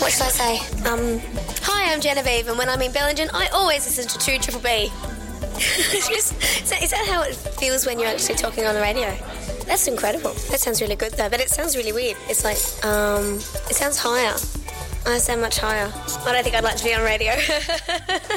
What should I say? Hi, I'm Genevieve, and when I'm in Bellingen, I always listen to 2 Triple B. Is that how it feels when you're actually talking on the radio? That's incredible. That sounds really good, though, but it sounds really weird. It's like, it sounds higher. I sound much higher. I don't think I'd like to be on radio.